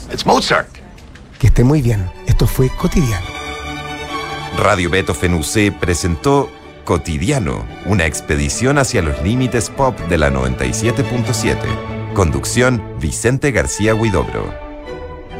It's Mozart. Que esté muy bien. Esto fue Cotidiano. Radio Beethoven UC presentó Cotidiano, una expedición hacia los límites pop de la 97.7. Conducción, Vicente García Huidobro.